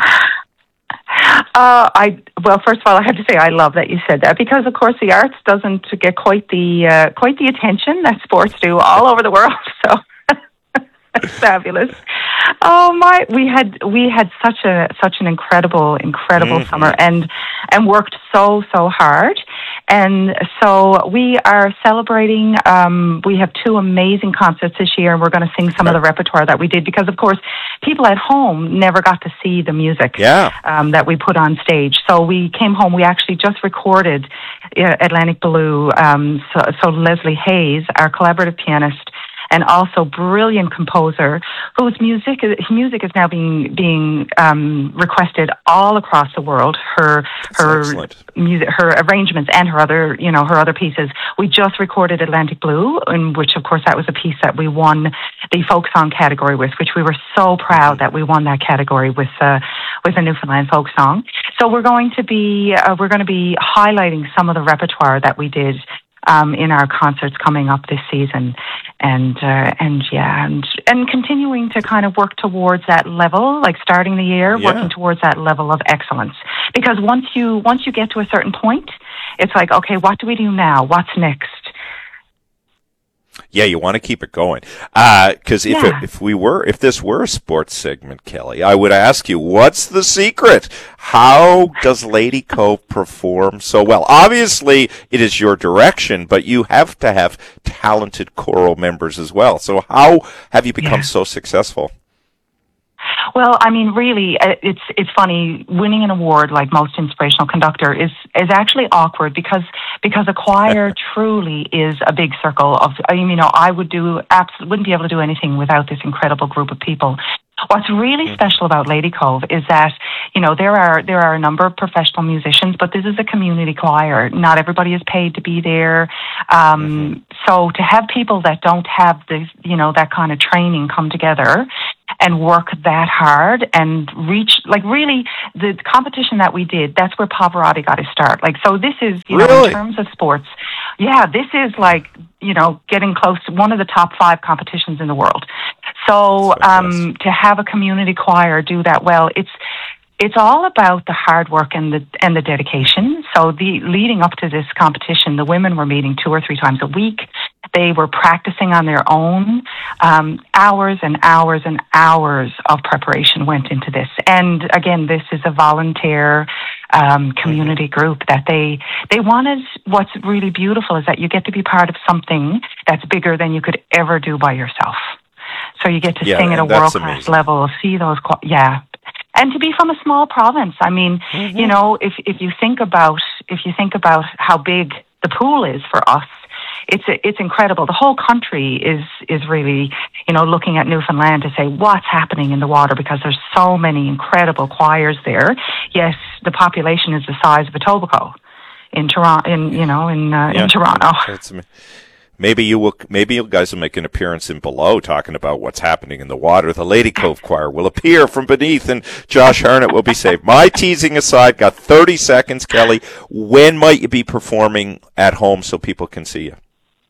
Uh, I well, first of all, I have to say I love that you said that, because, of course, the arts doesn't get quite the uh, quite the attention that sports do all over the world. So. Fabulous. Oh my, we had we had such a such an incredible incredible mm-hmm. summer, and and worked so so hard. And so we are celebrating. Um, we have two amazing concerts this year, and we're going to sing some right. of the repertoire that we did, because, of course, people at home never got to see the music yeah. um, that we put on stage. So we came home. We actually just recorded uh, Atlantic Blue. Um, so, so Leslie Hayes, our collaborative pianist, and also brilliant composer, whose music his music is now being being um, requested all across the world. Her That's her excellent. music, her arrangements, and her other you know her other pieces. We just recorded Atlantic Blue, in which, of course, that was a piece that we won the folk song category with, which we were so proud that we won that category with uh, with a Newfoundland folk song. So we're going to be uh, we're going to be highlighting some of the repertoire that we did Um, in our concerts coming up this season, and uh, and yeah, and and continuing to kind of work towards that level, like starting the year, yeah. working towards that level of excellence. Because once you once you get to a certain point, it's like, okay, what do we do now? What's next? Yeah, you want to keep it going. Because uh, if Yeah. it, if we were, if this were a sports segment, Kelly, I would ask you, what's the secret? How does Lady Cove perform so well? Obviously, it is your direction, but you have to have talented choral members as well. So how have you become Yeah. so successful? Well, I mean, really, uh, it's it's funny. Winning an award like most inspirational conductor is is actually awkward because because a choir truly is a big circle of. I mean, you know, I would do abs- wouldn't be able to do anything without this incredible group of people. What's really special about Lady Cove is that, you know, there are there are a number of professional musicians, but this is a community choir. Not everybody is paid to be there. Um, so to have people that don't have this, you know, that kind of training come together and work that hard and reach, like, really, the competition that we did, that's where Pavarotti got his start. Like, so this is, you know, Really? in terms of sports, yeah, this is like, you know, getting close to one of the top five competitions in the world. So um, to have a community choir do that well, it's it's all about the hard work and the and the dedication. So the leading up to this competition, the women were meeting two or three times a week. They were practicing on their own. Um, hours and hours and hours of preparation went into this. And again, this is a volunteer um, community group that they they wanted. What's really beautiful is that you get to be part of something that's bigger than you could ever do by yourself. So you get to Yeah, sing at a and that's world-class amazing. level, see those, qu- yeah. And to be from a small province, I mean, Mm-hmm. you know, if if you think about if you think about how big the pool is for us, it's it's incredible. The whole country is is really, you know, looking at Newfoundland to say what's happening in the water because there's so many incredible choirs there. Yes, the population is the size of Etobicoke in Toronto, in you know, in uh, Yeah. in Toronto. That's am- Maybe you will. Maybe you guys will make an appearance in Below, talking about what's happening in the water. The Lady Cove Choir will appear from beneath, and Josh Harnett will be saved. My teasing aside, got thirty seconds, Kelly. When might you be performing at home so people can see you?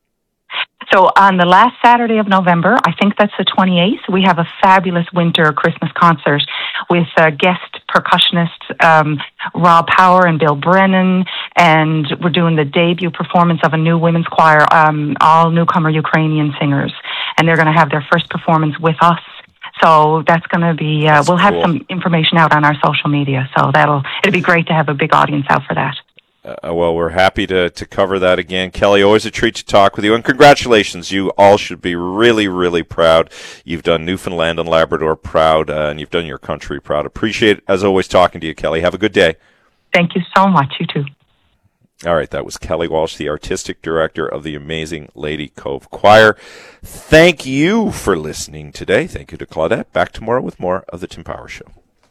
So on the last Saturday of November, I think that's the twenty-eighth, we have a fabulous winter Christmas concert with uh, guest percussionists um, Rob Power and Bill Brennan, and we're doing the debut performance of a new women's choir, um, all newcomer Ukrainian singers, and they're going to have their first performance with us. So that's going to be, uh, That's we'll have cool. some information out on our social media, so that'll, it'll be great to have a big audience out for that. Uh, well, we're happy to, to cover that again. Kelly, always a treat to talk with you. And congratulations. You all should be really, really proud. You've done Newfoundland and Labrador proud, uh, and you've done your country proud. Appreciate, as always, talking to you, Kelly. Have a good day. Thank you so much. You too. All right, that was Kelly Walsh, the artistic director of the amazing Lady Cove Choir. Thank you for listening today. Thank you to Claudette. Back tomorrow with more of The Tim Power Show.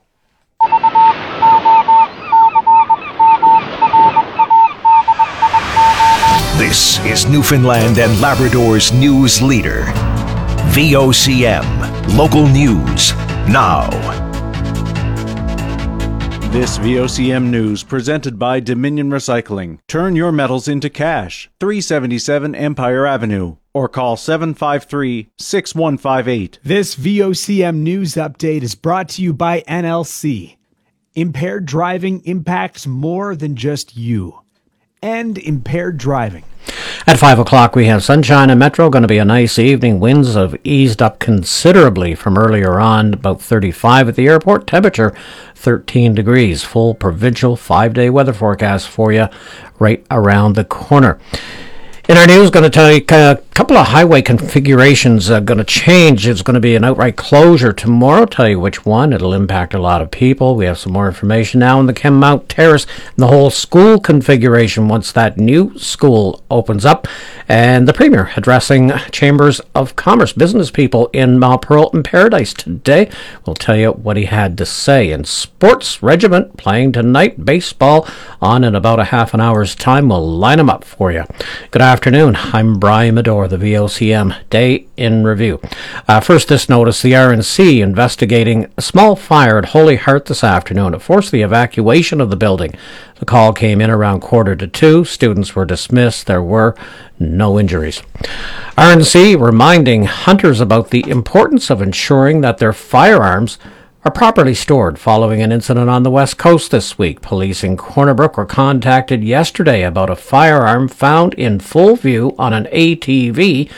This is Newfoundland and Labrador's news leader. V O C M, local news, now. This V O C M news presented by Dominion Recycling. Turn your metals into cash. three seventy-seven Empire Avenue. Or call seven five three, six one five eight. This V O C M news update is brought to you by N L C. Impaired driving impacts more than just you. And impaired driving. At five o'clock, we have sunshine in Metro. Going to be a nice evening. Winds have eased up considerably from earlier on, about thirty-five at the airport. Temperature, thirteen degrees. Full provincial five-day weather forecast for you right around the corner. In our news, going to tell you a couple of highway configurations are going to change. It's going to be an outright closure tomorrow. Tell you which one. It'll impact a lot of people. We have some more information now on the Kenmount Terrace and the whole school configuration once that new school opens up. And the Premier addressing Chambers of Commerce business people in Mount Pearl and Paradise today. We'll tell you what he had to say. And Sports Regiment playing tonight. Baseball on in about a half an hour's time. We'll line them up for you. Good afternoon. I'm Brian Medore, the V O C M Day in Review. Uh, first, this notice, the R N C investigating a small fire at Holy Heart this afternoon. It forced the evacuation of the building. The call came in around quarter to two. Students were dismissed. There were no injuries. R N C reminding hunters about the importance of ensuring that their firearms are properly stored following an incident on the West Coast this week. Police in Corner Brook were contacted yesterday about a firearm found in full view on an A T V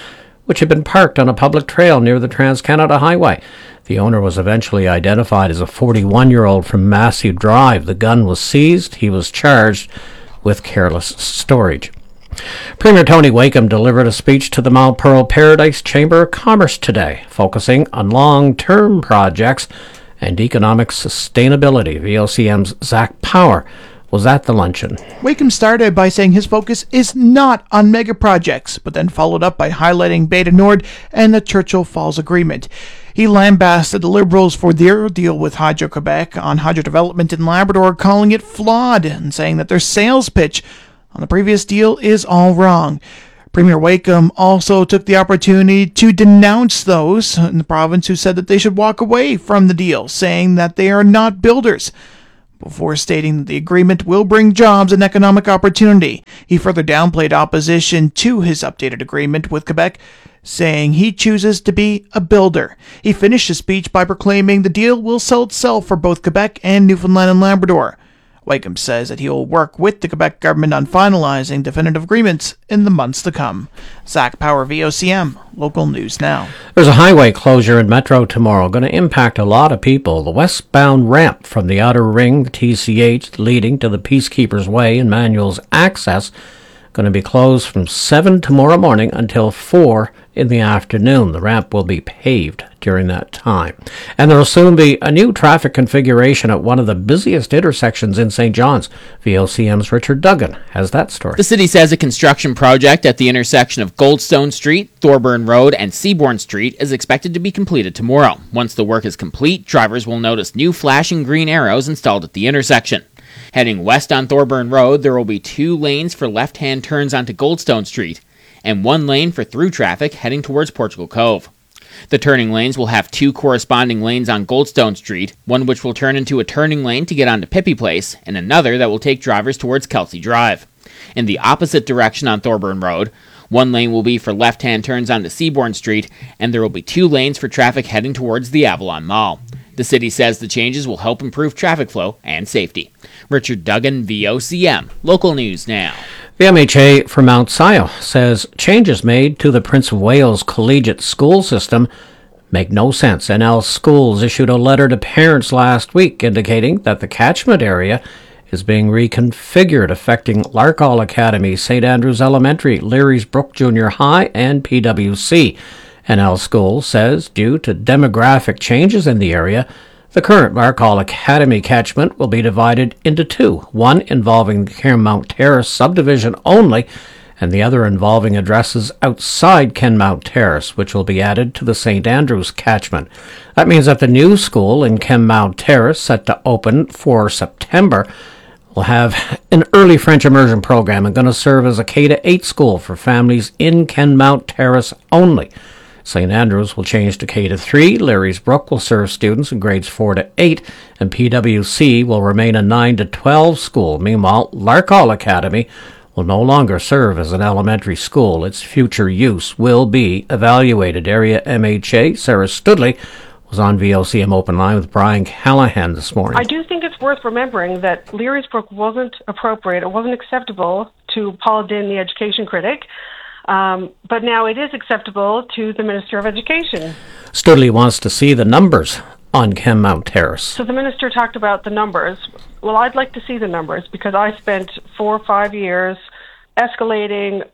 which had been parked on a public trail near the Trans-Canada Highway. The owner was eventually identified as a forty-one-year-old from Massey Drive. The gun was seized. He was charged with careless storage. Premier Tony Wakeham delivered a speech to the Mount Pearl Paradise Chamber of Commerce today, focusing on long-term projects and economic sustainability. V O C M's Zach Power was at the luncheon. Wakeham started by saying his focus is not on mega projects, but then followed up by highlighting Beta Nord and the Churchill Falls Agreement. He lambasted the Liberals for their deal with Hydro-Quebec on hydro development in Labrador, calling it flawed and saying that their sales pitch on the previous deal is all wrong. Premier Wakeham also took the opportunity to denounce those in the province who said that they should walk away from the deal, saying that they are not builders, before stating that the agreement will bring jobs and economic opportunity. He further downplayed opposition to his updated agreement with Quebec, saying he chooses to be a builder. He finished his speech by proclaiming the deal will sell itself for both Quebec and Newfoundland and Labrador. Wakeham says that he will work with the Quebec government on finalizing definitive agreements in the months to come. Zach Power, V O C M, Local News Now. There's a highway closure in Metro tomorrow, going to impact a lot of people. The westbound ramp from the Outer Ring, the T C H, leading to the Peacekeepers Way and Manuel's Access, going to be closed from seven tomorrow morning until four in the afternoon. The ramp will be paved during that time. And there will soon be a new traffic configuration at one of the busiest intersections in Saint John's. V O C M's Richard Duggan has that story. The city says a construction project at the intersection of Goldstone Street, Thorburn Road, and Seabourn Street is expected to be completed tomorrow. Once the work is complete, drivers will notice new flashing green arrows installed at the intersection. Heading west on Thorburn Road, there will be two lanes for left-hand turns onto Goldstone Street, and one lane for through traffic heading towards Portugal Cove. The turning lanes will have two corresponding lanes on Goldstone Street, one which will turn into a turning lane to get onto Pippi Place, and another that will take drivers towards Kelsey Drive. In the opposite direction on Thorburn Road, one lane will be for left-hand turns onto Seabourn Street, and there will be two lanes for traffic heading towards the Avalon Mall. The city says the changes will help improve traffic flow and safety. Richard Duggan, V O C M, Local News Now. The M H A for Mount Sion says changes made to the Prince of Wales collegiate school system make no sense. N L Schools issued a letter to parents last week indicating that the catchment area is being reconfigured, affecting Larkhall Academy, Saint Andrews Elementary, Leary's Brook Junior High, and P W C. N L Schools says due to demographic changes in the area, the current Larkhall Academy catchment will be divided into two, one involving the Kenmount Terrace subdivision only, and the other involving addresses outside Kenmount Terrace, which will be added to the Saint Andrews catchment. That means that the new school in Kenmount Terrace, set to open for September, will have an early French immersion program and going to serve as a K to eight school for families in Kenmount Terrace only. Saint Andrews will change to K to three, Larry's Brook will serve students in grades four to eight, and P W C will remain a nine to twelve school. Meanwhile, Larkhall Academy will no longer serve as an elementary school. Its future use will be evaluated. Area M H A Sarah Studley was on V O C M Open Line with Brian Callahan this morning. I do think it's worth remembering that Leary's Brook wasn't appropriate, it wasn't acceptable to Paul Dinn, the education critic. Um, but now it is acceptable to the Minister of Education. Studley wants to see the numbers on Kenmount Terrace. So the Minister talked about the numbers. Well, I'd like to see the numbers because I spent four or five years escalating,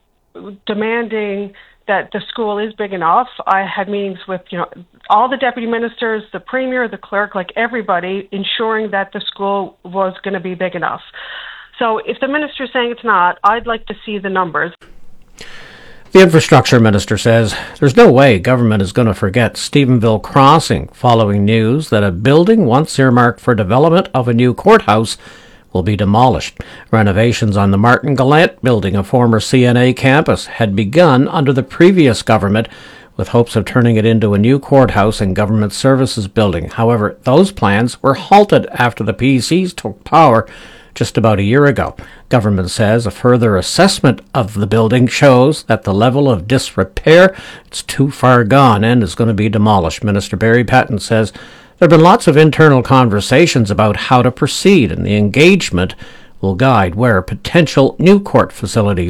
demanding that the school is big enough. I had meetings with, you know, all the deputy ministers, the premier, the clerk, like everybody, ensuring that the school was going to be big enough. So if the minister is saying it's not, I'd like to see the numbers. The infrastructure minister says there's no way government is going to forget Stephenville Crossing following news that a building once earmarked for development of a new courthouse will be demolished. Renovations on the Martin Gallant building, a former C N A campus, had begun under the previous government with hopes of turning it into a new courthouse and government services building. However, those plans were halted after the P Cs took power just about a year ago. Government says a further assessment of the building shows that the level of disrepair is too far gone and is going to be demolished. Minister Barry Patton says there have been lots of internal conversations about how to proceed, and the engagement will guide where potential new court facilities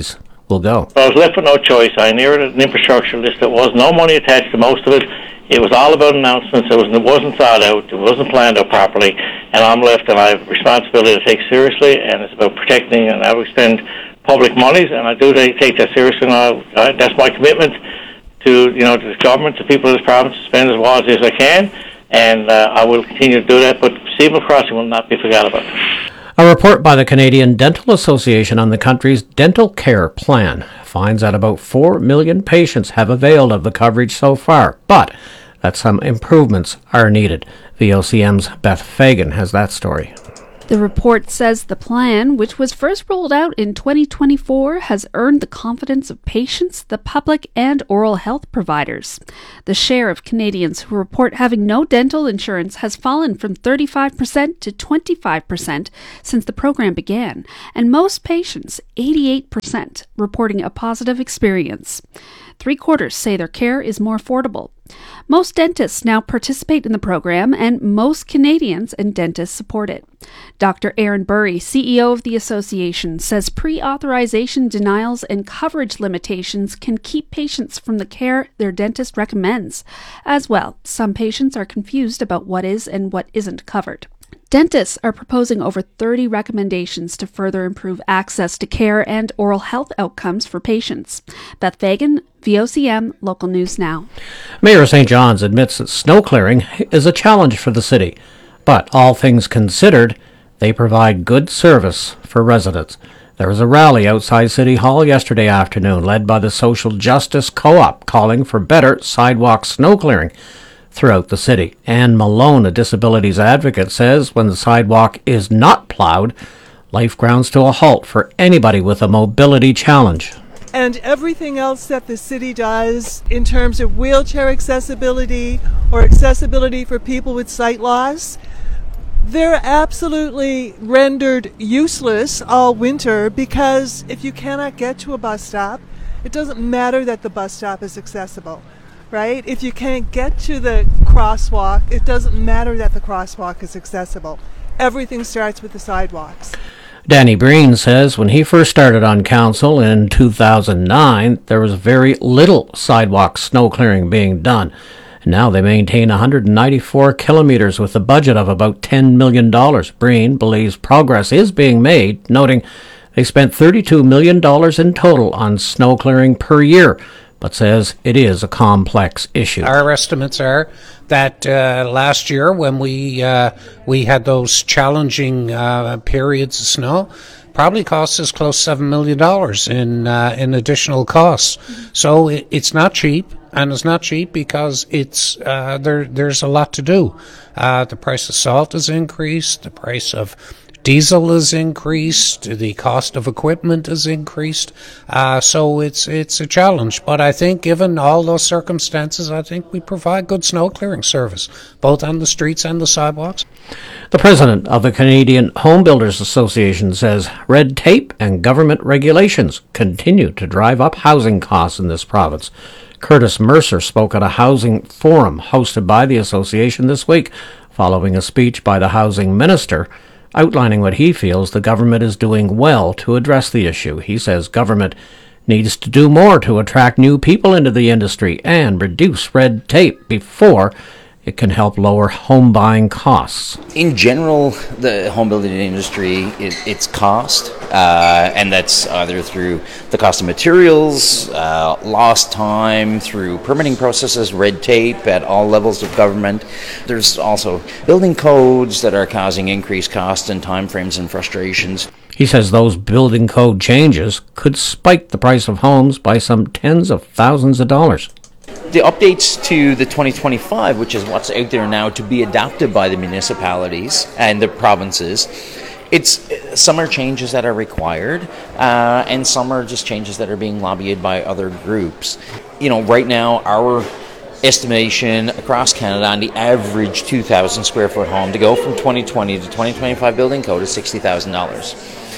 will go. I was left with no choice. I inherited an infrastructure list that was no money attached to most of it. It was all about announcements. It, was, it wasn't thought out. It wasn't planned out properly. And I'm left, and I have responsibility to take seriously, and it's about protecting and how we spend public monies, and I do take that seriously. And I, I, that's my commitment to, you know, to the government, to people of this province, to spend as wisely as I can, and uh, I will continue to do that. But Steeple Crossing will not be forgot about. A report by the Canadian Dental Association on the country's dental care plan finds that about four million patients have availed of the coverage so far, but that some improvements are needed. V O C M's Beth Fagan has that story. The report says the plan, which was first rolled out in twenty twenty-four, has earned the confidence of patients, the public, and oral health providers. The share of Canadians who report having no dental insurance has fallen from thirty-five percent to twenty-five percent since the program began, and most patients, eighty-eight percent, reporting a positive experience. Three quarters say their care is more affordable. Most dentists now participate in the program, and most Canadians and dentists support it. Doctor Aaron Burry, C E O of the association, says pre-authorization denials and coverage limitations can keep patients from the care their dentist recommends. As well, some patients are confused about what is and what isn't covered. Dentists are proposing over thirty recommendations to further improve access to care and oral health outcomes for patients. Beth Fagan, V O C M, Local News Now. Mayor Saint John's admits that snow clearing is a challenge for the city, but all things considered, they provide good service for residents. There was a rally outside City Hall yesterday afternoon led by the Social Justice Co-op calling for better sidewalk snow clearing throughout the city. Anne Malone, a disabilities advocate, says when the sidewalk is not plowed, life grounds to a halt for anybody with a mobility challenge. And everything else that the city does in terms of wheelchair accessibility or accessibility for people with sight loss, they're absolutely rendered useless all winter, because if you cannot get to a bus stop, it doesn't matter that the bus stop is accessible. Right? If you can't get to the crosswalk, it doesn't matter that the crosswalk is accessible. Everything starts with the sidewalks. Danny Breen says when he first started on council in two thousand nine, there was very little sidewalk snow clearing being done. Now they maintain one hundred ninety-four kilometers with a budget of about ten million dollars. Breen believes progress is being made, noting they spent thirty-two million dollars in total on snow clearing per year, but says it is a complex issue. Our estimates are that uh, last year, when we uh, we had those challenging uh, periods of snow, probably cost us close to seven million dollars in uh, in additional costs. So it, it's not cheap, and it's not cheap because it's uh, there. There's a lot to do. Uh, the price of salt has increased. The price of diesel has increased, the cost of equipment has increased, uh, so it's it's a challenge. But I think given all those circumstances, I think we provide good snow clearing service, both on the streets and the sidewalks. The president of the Canadian Home Builders Association says red tape and government regulations continue to drive up housing costs in this province. Curtis Mercer spoke at a housing forum hosted by the association this week, following a speech by the housing minister outlining what he feels the government is doing well to address the issue. He says government needs to do more to attract new people into the industry and reduce red tape before it can help lower home buying costs. In general, the home building industry, it, it's cost, uh, and that's either through the cost of materials, uh, lost time, through permitting processes, red tape at all levels of government. There's also building codes that are causing increased costs and timeframes and frustrations. He says those building code changes could spike the price of homes by some tens of thousands of dollars. The updates to the twenty twenty-five, which is what's out there now to be adopted by the municipalities and the provinces, it's some are changes that are required, uh, and some are just changes that are being lobbied by other groups. You know, right now, our estimation across Canada on the average two thousand square foot home to go from twenty twenty to twenty twenty-five building code is sixty thousand dollars.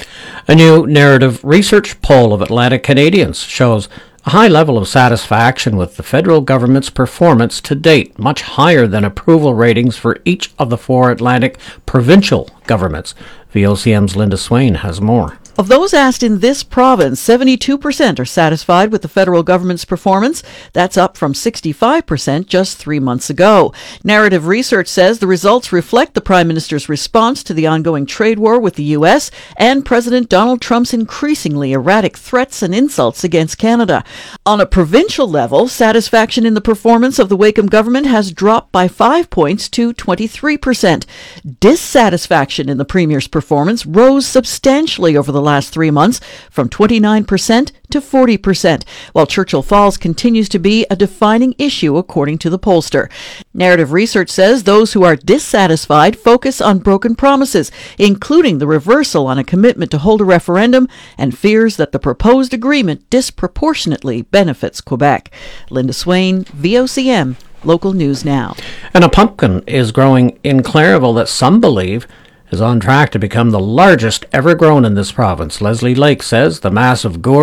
A new narrative research poll of Atlantic Canadians shows a high level of satisfaction with the federal government's performance to date, much higher than approval ratings for each of the four Atlantic provincial governments. V O C M's Linda Swain has more. Of those asked in this province, seventy-two percent are satisfied with the federal government's performance. That's up from sixty-five percent just three months ago. Narrative Research says the results reflect the Prime Minister's response to the ongoing trade war with the U S and President Donald Trump's increasingly erratic threats and insults against Canada. On a provincial level, satisfaction in the performance of the Wacom government has dropped by five points to twenty-three percent. Dissatisfaction in the Premier's performance rose substantially over the last three months from twenty-nine percent to forty percent, while Churchill Falls continues to be a defining issue according to the pollster. Narrative Research says those who are dissatisfied focus on broken promises, including the reversal on a commitment to hold a referendum and fears that the proposed agreement disproportionately benefits Quebec. Linda Swain, V O C M, Local News Now. And a pumpkin is growing in Clairville that some believe is on track to become the largest ever grown in this province. Leslie Lake says the massive gourd